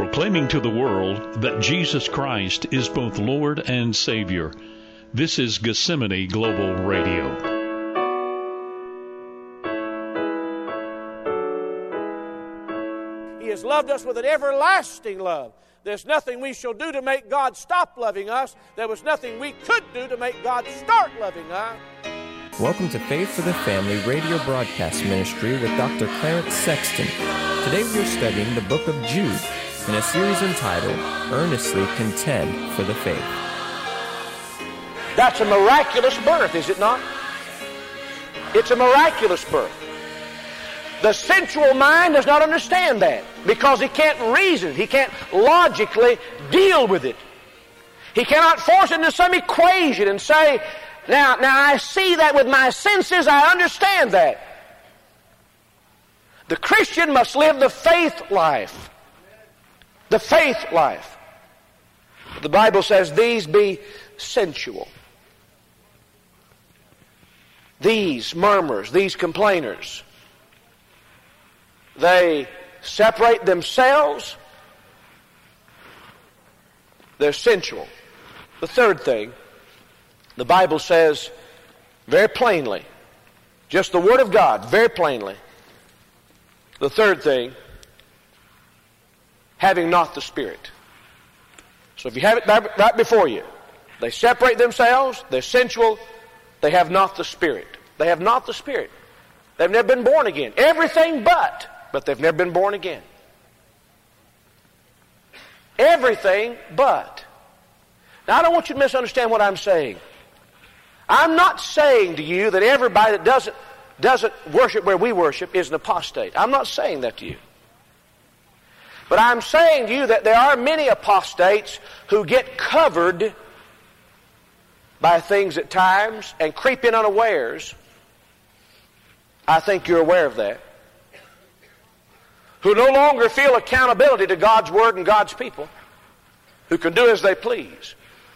proclaiming to the world that Jesus Christ is both Lord and Savior. This is Gethsemane Global Radio. He has loved us with an everlasting love. There's nothing we shall do to make God stop loving us. There was nothing we could do to make God start loving us. Welcome to Faith for the Family radio broadcast ministry with Dr. Clarence Sexton. Today we are studying the book of Jude in a series entitled, Earnestly Contend for the Faith. That's a miraculous birth, is it not? It's a miraculous birth. The sensual mind does not understand that because he can't reason. He can't logically deal with it. He cannot force it into some equation and say, now I see that with my senses, I understand that. The Christian must live the faith life. The faith life. The Bible says these be sensual. These murmurers, these complainers, they separate themselves. They're sensual. The third thing, the Bible says very plainly, just the Word of God, very plainly. The third thing, having not the Spirit. So if you have it right before you, they separate themselves, they're sensual, they have not the Spirit. They have not the Spirit. They've never been born again. Everything but they've never been born again. Everything but. Now I don't want you to misunderstand what I'm saying. I'm not saying to you that everybody that doesn't worship where we worship is an apostate. I'm not saying that to you. But I'm saying to you that there are many apostates who get covered by things at times and creep in unawares. I think you're aware of that. Who no longer feel accountability to God's Word and God's people. Who can do as they please.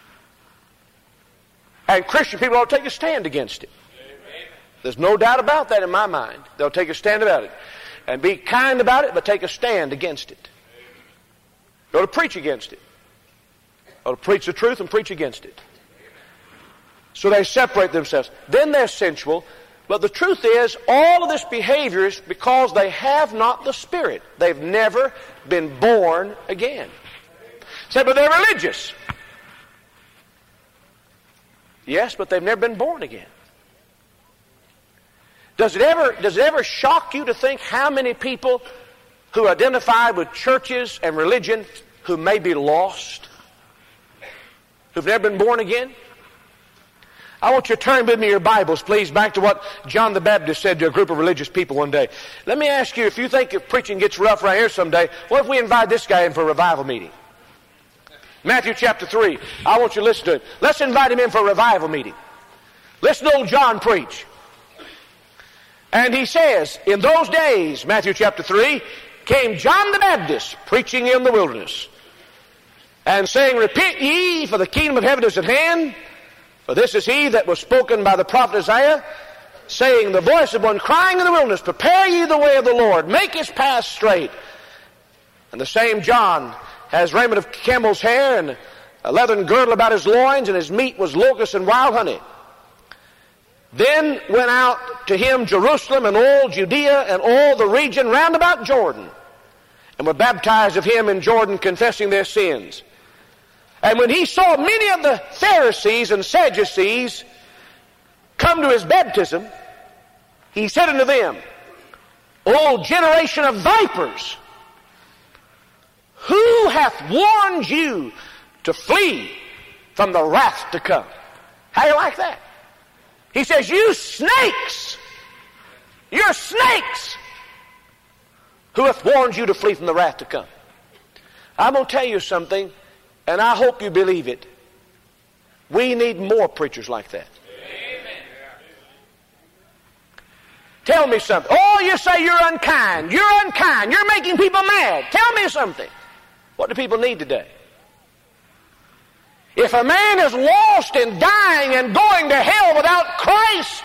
And Christian people ought to take a stand against it. There's no doubt about that in my mind. They'll take a stand about it. And be kind about it, but take a stand against it. Go to preach against it. Go to preach the truth and preach against it. So they separate themselves. Then they're sensual. But the truth is, all of this behavior is because they have not the Spirit. They've never been born again. Say, but they're religious. Yes, but they've never been born again. Does it ever shock you to think how many people who identify with churches and religion who may be lost, who've never been born again? I want you to turn with me your Bibles, please, back to what John the Baptist said to a group of religious people one day. Let me ask you, if you think if preaching gets rough right here someday, what if we invite this guy in for a revival meeting? Matthew chapter 3. I want you to listen to it. Let's invite him in for a revival meeting. Listen to old John preach. And he says, in those days, Matthew chapter 3, came John the Baptist preaching in the wilderness and saying, repent ye, for the kingdom of heaven is at hand. For this is he that was spoken by the prophet Isaiah, saying, the voice of one crying in the wilderness, prepare ye the way of the Lord, make his path straight. And the same John has raiment of camel's hair and a leathern girdle about his loins, and his meat was locusts and wild honey. Then went out to him Jerusalem and all Judea and all the region round about Jordan, and were baptized of him in Jordan, confessing their sins. And when he saw many of the Pharisees and Sadducees come to his baptism, he said unto them, O generation of vipers, who hath warned you to flee from the wrath to come? How do you like that? He says, you snakes, you're snakes, who hath warned you to flee from the wrath to come? I'm going to tell you something, and I hope you believe it. We need more preachers like that. Amen. Tell me something. Oh, you say you're unkind. You're unkind. You're making people mad. Tell me something. What do people need today? If a man is lost and dying and going to hell without Christ,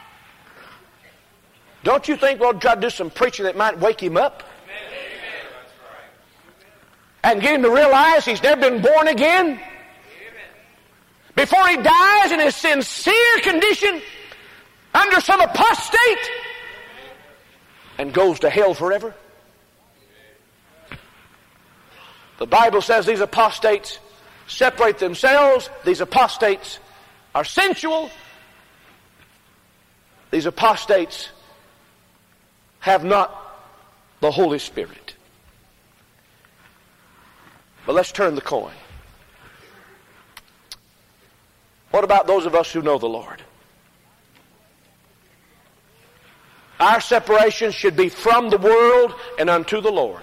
don't you think we'll try to do some preaching that might wake him up? and get him to realize he's never been born again? Before he dies in his sincere condition under some apostate and goes to hell forever? The Bible says these apostates separate themselves. These apostates are sensual. These apostates have not the Holy Spirit. But let's turn the coin. What about those of us who know the Lord? Our separation should be from the world and unto the Lord.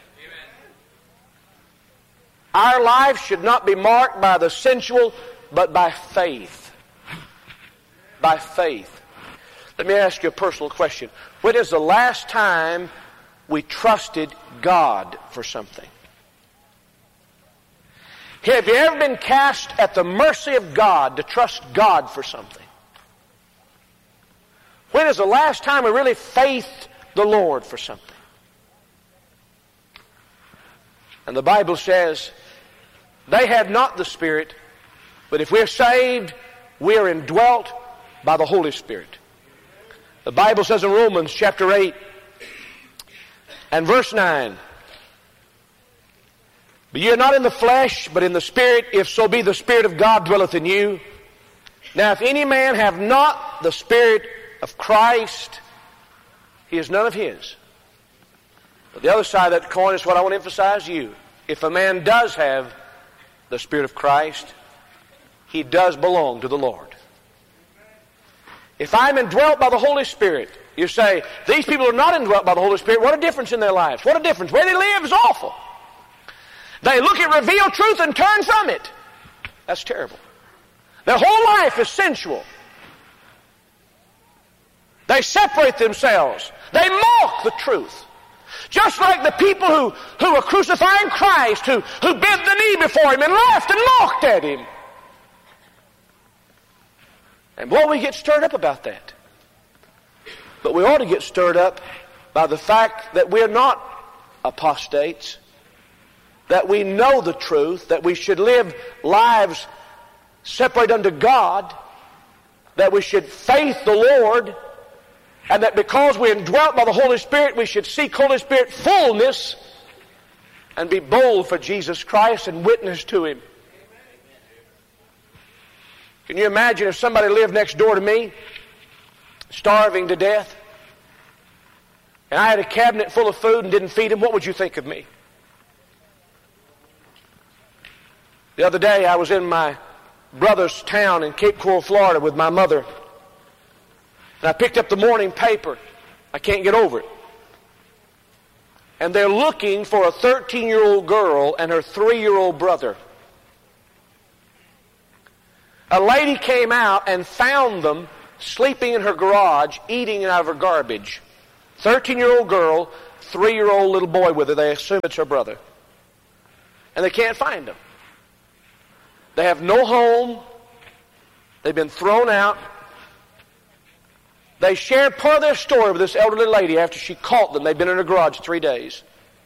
Our life should not be marked by the sensual, but by faith. By faith. Let me ask you a personal question. When is the last time we trusted God for something? Have you ever been cast at the mercy of God to trust God for something? When is the last time we really faithed the Lord for something? And the Bible says, they have not the Spirit, but if we're saved, we are indwelt by the Holy Spirit. The Bible says in Romans chapter 8 and verse 9, but ye are not in the flesh, but in the Spirit, if so be the Spirit of God dwelleth in you. Now if any man have not the Spirit of Christ, he is none of his. But the other side of that coin is what I want to emphasize to you. If a man does have the Spirit of Christ, he does belong to the Lord. If I'm indwelt by the Holy Spirit, you say, these people are not indwelt by the Holy Spirit. What a difference in their lives. What a difference. Where they live is awful. They look at revealed truth and turn from it. That's terrible. Their whole life is sensual. They separate themselves. They mock the truth. Just like the people who were crucifying Christ, who bent the knee before him and laughed and mocked at him. And boy, we get stirred up about that. But we ought to get stirred up by the fact that we're not apostates, that we know the truth, that we should live lives separate unto God, that we should faith the Lord, and that because we're indwelt by the Holy Spirit, we should seek Holy Spirit fullness and be bold for Jesus Christ and witness to Him. Can you imagine if somebody lived next door to me, starving to death, and I had a cabinet full of food and didn't feed him? What would you think of me? The other day I was in my brother's town in Cape Coral, Florida with my mother. And I picked up the morning paper. I can't get over it. And they're looking for a 13-year-old girl and her 3-year-old brother. A lady came out and found them sleeping in her garage, eating out of her garbage. 13-year-old girl, 3-year-old little boy with her. They assume it's her brother. And they can't find them. They have no home. They've been thrown out. They shared part of their story with this elderly lady after she caught them. They'd been in her garage 3 days.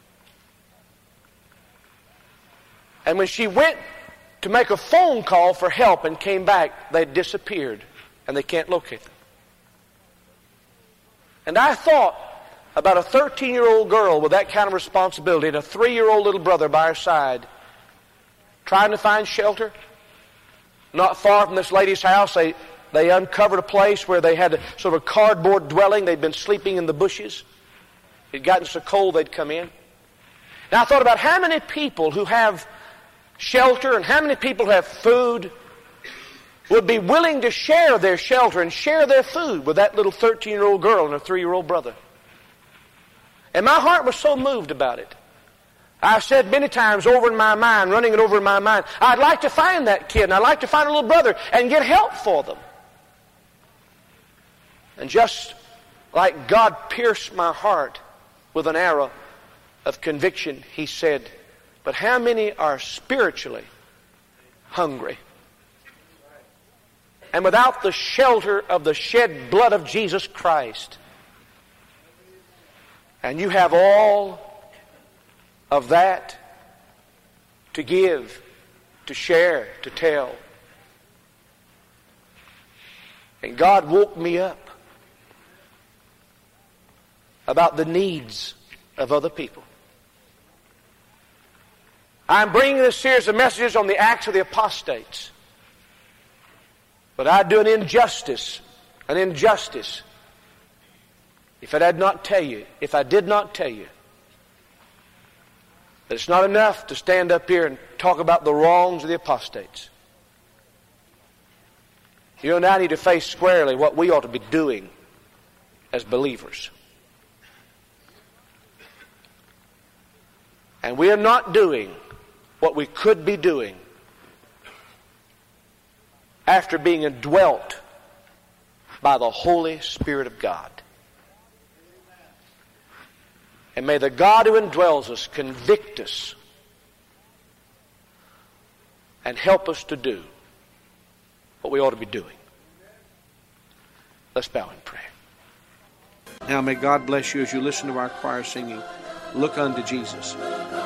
And when she went to make a phone call for help and came back, they'd disappeared and they can't locate them. And I thought about a 13-year-old girl with that kind of responsibility and a 3-year-old little brother by her side trying to find shelter. Not far from this lady's house, they uncovered a place where they had sort of a cardboard dwelling. They'd been sleeping in the bushes. It had gotten so cold they'd come in. Now I thought about how many people who have shelter and how many people who have food would be willing to share their shelter and share their food with that little 13-year-old girl and her 3-year-old brother. And my heart was so moved about it. I've said many times over in my mind, running it over in my mind, I'd like to find that kid and I'd like to find a little brother and get help for them. And just like God pierced my heart with an arrow of conviction, He said, but how many are spiritually hungry? And without the shelter of the shed blood of Jesus Christ, and you have all of that, to give, to share, to tell. And God woke me up about the needs of other people. I'm bringing this series of messages on the Acts of the Apostates. But I'd do an injustice if I did not tell you that it's not enough to stand up here and talk about the wrongs of the apostates. You and I need to face squarely what we ought to be doing as believers. And we are not doing what we could be doing after being indwelt by the Holy Spirit of God. And may the God who indwells us convict us and help us to do what we ought to be doing. Let's bow and pray. Now may God bless you as you listen to our choir singing, Look Unto Jesus.